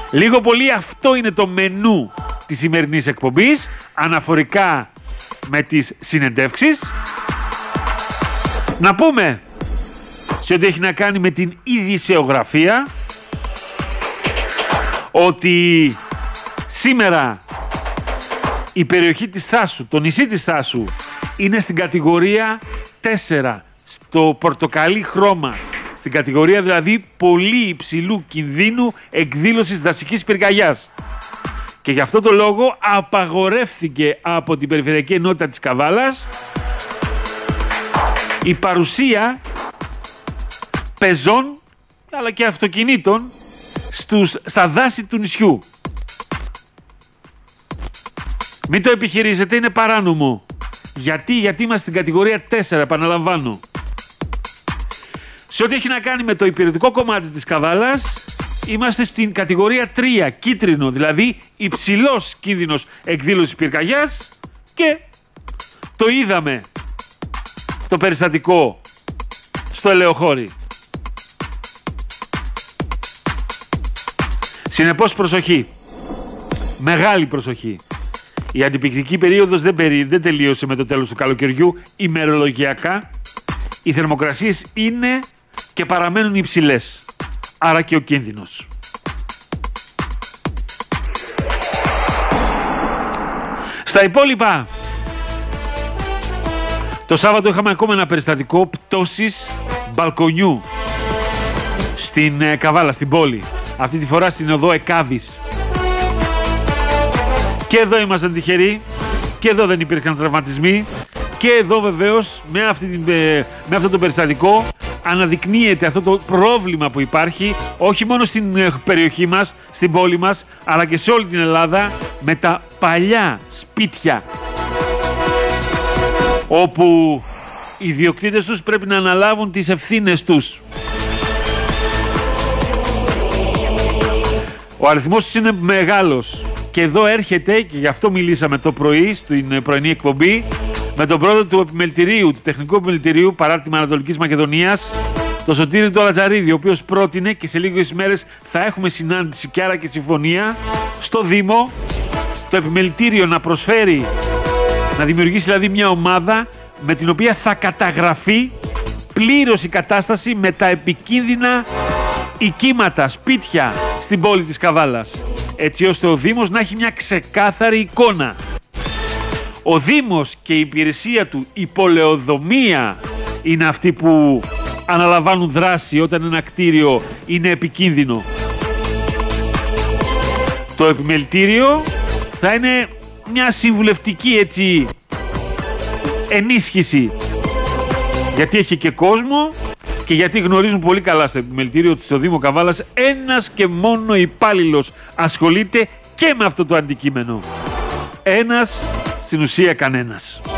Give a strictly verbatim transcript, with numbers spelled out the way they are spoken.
Λίγο πολύ αυτό είναι το μενού της σημερινής εκπομπής, αναφορικά με τις συνεντεύξεις. Να πούμε σε ό,τι έχει να κάνει με την ειδησεογραφία ότι σήμερα η περιοχή της Θάσου, το νησί της Θάσου, είναι στην κατηγορία τέσσερα, στο πορτοκαλί χρώμα. Στην κατηγορία δηλαδή πολύ υψηλού κινδύνου εκδήλωσης δασικής πυρκαγιάς. Και γι' αυτό το λόγο απαγορεύθηκε από την Περιφερειακή Ενότητα της Καβάλας η παρουσία πεζών αλλά και αυτοκινήτων στους, στα δάση του νησιού. Μην το επιχειρήσετε, είναι παράνομο. Γιατί, γιατί είμαστε στην κατηγορία τέσσερα, επαναλαμβάνω. Σε ό,τι έχει να κάνει με το υπηρετικό κομμάτι της Καβάλας, είμαστε στην κατηγορία τρία, κίτρινο, δηλαδή υψηλός κίνδυνος εκδήλωσης πυρκαγιάς, και το είδαμε το περιστατικό στο Ελαιοχώρι. Συνεπώς προσοχή, μεγάλη προσοχή. Η αντιπυκτική περίοδος δεν, περί, δεν τελείωσε με το τέλος του καλοκαιριού. Ημερολογιακά οι θερμοκρασίες είναι και παραμένουν υψηλές. Άρα και ο κίνδυνος. Στα υπόλοιπα, το Σάββατο είχαμε ακόμα ένα περιστατικό πτώσης μπαλκονιού στην ε, Καβάλα, στην πόλη. Αυτή τη φορά στην οδό Εκάβης. Και εδώ ήμασταν τυχεροί, και εδώ δεν υπήρχαν τραυματισμοί, και εδώ βεβαίως με, αυτή, με αυτό το περιστατικό αναδεικνύεται αυτό το πρόβλημα που υπάρχει όχι μόνο στην περιοχή μας, στην πόλη μας, αλλά και σε όλη την Ελλάδα, με τα παλιά σπίτια, όπου οι ιδιοκτήτες τους πρέπει να αναλάβουν τις ευθύνες τους. Ο αριθμός τους είναι μεγάλος. Και εδώ έρχεται, και γι' αυτό μιλήσαμε το πρωί στην πρωινή εκπομπή, με τον πρόεδρο του επιμελητηρίου, του Τεχνικού Επιμελητηρίου Παράρτημα Ανατολικής Μακεδονίας, τον Σωτήρη τον Λατζαρίδη, ο οποίος πρότεινε, και σε λίγες μέρες θα έχουμε συνάντηση και άρα και συμφωνία, στο Δήμο το επιμελητήριο να προσφέρει, να δημιουργήσει δηλαδή μια ομάδα με την οποία θα καταγραφεί πλήρως η κατάσταση με τα επικίνδυνα οικίματα, σπίτια στην πόλη της Καβάλας, έτσι ώστε ο Δήμος να έχει μια ξεκάθαρη εικόνα. Ο Δήμος και η υπηρεσία του, η πολεοδομία, είναι αυτοί που αναλαμβάνουν δράση όταν ένα κτίριο είναι επικίνδυνο. Το επιμελητήριο θα είναι μια συμβουλευτική έτσι ενίσχυση, γιατί έχει και κόσμο και γιατί γνωρίζουν πολύ καλά στο επιμελητήριο του στο Δήμο Καβάλας ένας και μόνο υπάλληλος ασχολείται και με αυτό το αντικείμενο. Ένας, στην ουσία κανένας.